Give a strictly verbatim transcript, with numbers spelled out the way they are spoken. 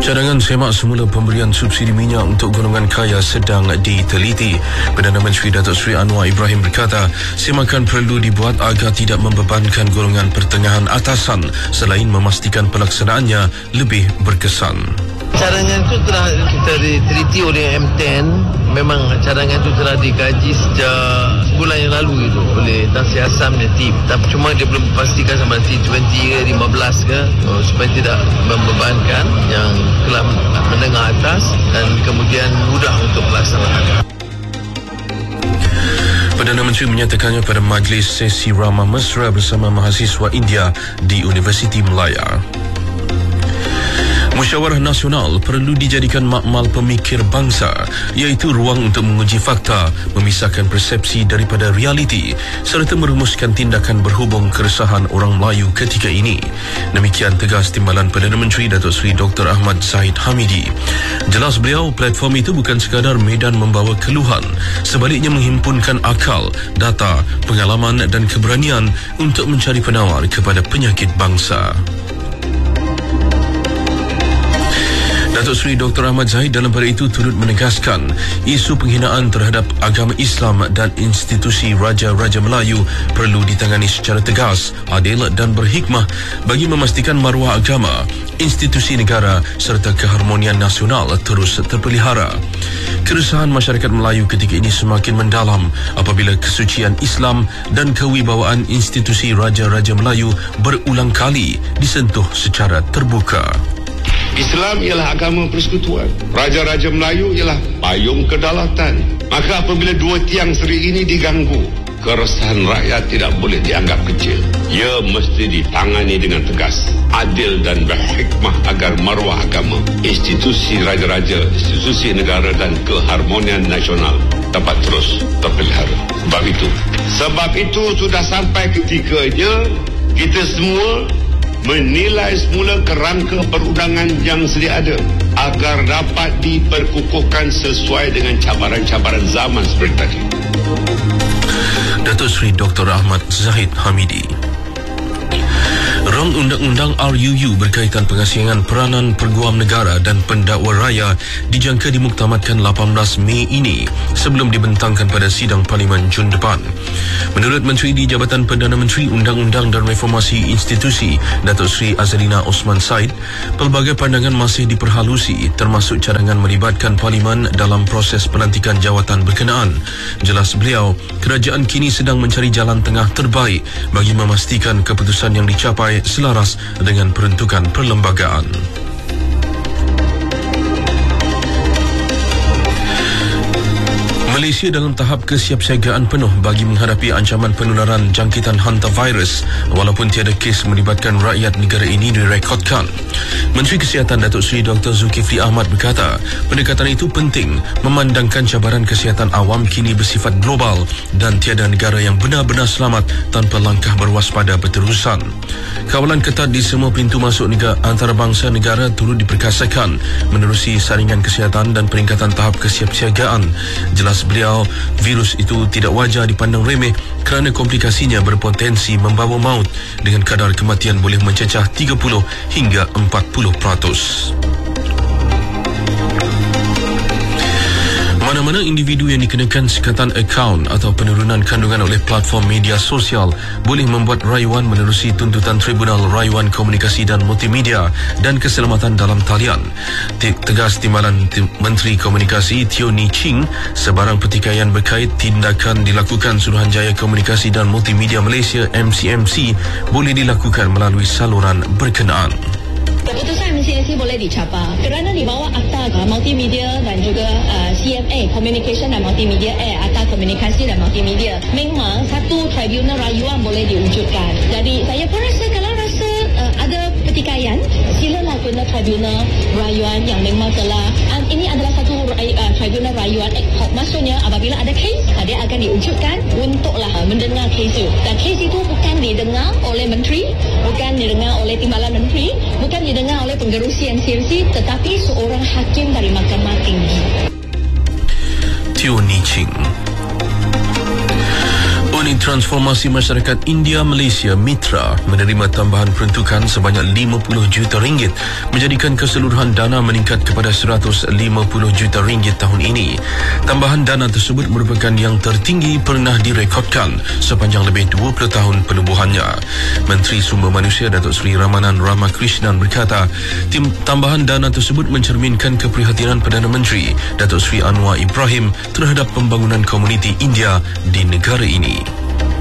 Cadangan semak semula pemberian subsidi minyak untuk golongan kaya sedang diteliti. Perdana Menteri Datuk Seri Anwar Ibrahim berkata, semakan perlu dibuat agar tidak membebankan golongan pertengahan atasan selain memastikan pelaksanaannya lebih berkesan. Cadangan itu telah kita diteliti oleh M sepuluh. Memang cadangan itu telah dikaji sejak sebulan yang lalu itu oleh Tan Sri Hassan dan tim. Tapi cuma dia belum pastikan sama T dua puluh ke lima belas ke oh, supaya tidak membebankan yang telah menengah atas dan kemudian mudah untuk pelaksanaan. Perdana Menteri menyatakannya pada majlis sesi ramah mesra bersama mahasiswa India di Universiti Melaya. Musyawarah Nasional perlu dijadikan makmal pemikir bangsa, iaitu ruang untuk menguji fakta, memisahkan persepsi daripada realiti serta merumuskan tindakan berhubung keresahan orang Melayu ketika ini. Demikian tegas timbalan Perdana Menteri Datuk Seri Doktor Ahmad Zahid Hamidi. Jelas beliau, platform itu bukan sekadar medan membawa keluhan, sebaliknya menghimpunkan akal, data, pengalaman dan keberanian untuk mencari penawar kepada penyakit bangsa. Datuk Seri Doktor Ahmad Zahid dalam pada itu turut menegaskan isu penghinaan terhadap agama Islam dan institusi Raja-Raja Melayu perlu ditangani secara tegas, adil dan berhikmah bagi memastikan maruah agama, institusi negara serta keharmonian nasional terus terpelihara. Keresahan masyarakat Melayu ketika ini semakin mendalam apabila kesucian Islam dan kewibawaan institusi Raja-Raja Melayu berulang kali disentuh secara terbuka. Islam ialah agama persekutuan. Raja-Raja Melayu ialah payung kedaulatan. Maka apabila dua tiang seri ini diganggu, keresahan rakyat tidak boleh dianggap kecil. Ia mesti ditangani dengan tegas, adil dan berhikmah agar maruah agama, institusi raja-raja, institusi negara dan keharmonian nasional dapat terus terpelihara. Sebab itu, sebab itu sudah sampai ketikanya kita semua menilai semula kerangka perundangan yang sedia ada agar dapat diperkukuhkan sesuai dengan cabaran-cabaran zaman seperti tadi. Datuk Seri Doktor Ahmad Zahid Hamidi. Rang Undang-Undang R U U berkaitan pengasihangan peranan Perguam Negara dan Pendakwa Raya dijangka dimuktamadkan lapan belas Mei ini sebelum dibentangkan pada sidang Parlimen Jun depan. Menurut Menteri di Jabatan Perdana Menteri Undang-Undang dan Reformasi Institusi Datuk Seri Azalina Osman Said, pelbagai pandangan masih diperhalusi termasuk cadangan melibatkan Parlimen dalam proses pelantikan jawatan berkenaan. Jelas beliau, kerajaan kini sedang mencari jalan tengah terbaik bagi memastikan keputusan yang dicapai selaras dengan peruntukan perlembagaan. Malaysia dalam tahap kesiapsiagaan penuh bagi menghadapi ancaman penularan jangkitan hantavirus walaupun tiada kes melibatkan rakyat negara ini direkodkan. Menteri Kesihatan Datuk Seri Doktor Zulkifli Ahmad berkata, pendekatan itu penting memandangkan cabaran kesihatan awam kini bersifat global dan tiada negara yang benar-benar selamat tanpa langkah berwaspada berterusan. Kawalan ketat di semua pintu masuk negara antarabangsa negara turut diperkasakan menerusi saringan kesihatan dan peningkatan tahap kesiapsiagaan. Jelas beliau, virus itu tidak wajar dipandang remeh kerana komplikasinya berpotensi membawa maut dengan kadar kematian boleh mencecah tiga puluh hingga empat puluh peratus. Mana-mana individu yang dikenakan sekatan akaun atau penurunan kandungan oleh platform media sosial boleh membuat rayuan menerusi tuntutan Tribunal Rayuan Komunikasi dan Multimedia dan Keselamatan dalam Talian. Tegas timbalan Menteri Komunikasi Teo Ni Ching, sebarang pertikaian berkait tindakan dilakukan Suruhanjaya Komunikasi dan Multimedia Malaysia M C M C boleh dilakukan melalui saluran berkenaan. Keputusan M C M C boleh dicapai kerana di bawah Akta Multimedia dan juga uh, C M A Communication dan Multimedia eh Akta Komunikasi dan Multimedia. Memang satu tribunal rayuan boleh diwujudkan. Jadi saya pun rasa kalau rasa uh, ada pertikaian, silalah guna tribunal rayuan yang memang telah uh, ini adalah satu uh, tribunal rayuan ad hoc. Maksudnya apabila ada kes, dia akan diwujudkan untuklah uh, mendengar kes itu. Dan kes itu bukan didengar oleh menteri, bukan didengar oleh timbalan menteri, bukan didengar oleh pengerusi M C M C, tetapi seorang hakim dari Mahkamah Tinggi. Teo Ni Ching. Kompani Transformasi Masyarakat India Malaysia Mitra menerima tambahan peruntukan sebanyak lima puluh juta ringgit, menjadikan keseluruhan dana meningkat kepada seratus lima puluh juta ringgit tahun ini. Tambahan dana tersebut merupakan yang tertinggi pernah direkodkan sepanjang lebih dua puluh tahun penubuhannya. Menteri Sumber Manusia Datuk Seri Ramanan Ramakrishnan berkata, tim tambahan dana tersebut mencerminkan keprihatinan Perdana Menteri Datuk Seri Anwar Ibrahim terhadap pembangunan komuniti India di negara ini.